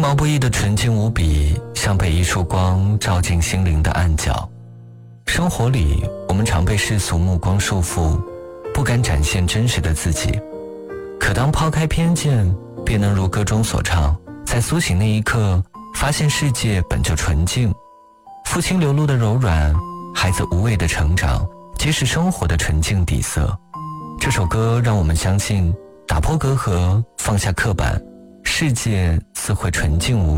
毛不易的纯净无比，像被一束光照进心灵的暗角。生活里，我们常被世俗目光束缚，不敢展现真实的自己。可当抛开偏见，便能如歌中所唱，在苏醒那一刻，发现世界本就纯净。父亲流露的柔软，孩子无畏的成长，皆是生活的纯净底色。这首歌让我们相信，打破隔阂，放下刻板，世界自会纯净无比。